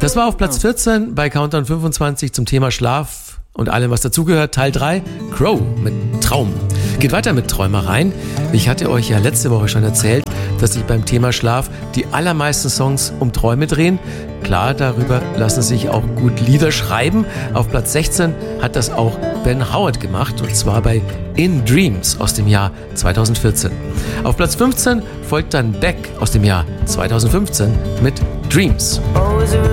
Das war auf Platz 14 bei Countdown 25 zum Thema Schlaf und allem, was dazugehört. Teil 3, Crow mit Traum. Geht weiter mit Träumereien. Ich hatte euch ja letzte Woche schon erzählt, dass sich beim Thema Schlaf die allermeisten Songs um Träume drehen. Klar, darüber lassen sich auch gut Lieder schreiben. Auf Platz 16 hat das auch Ben Howard gemacht, und zwar bei In Dreams aus dem Jahr 2014. Auf Platz 15 folgt dann Beck aus dem Jahr 2015 mit Dreams.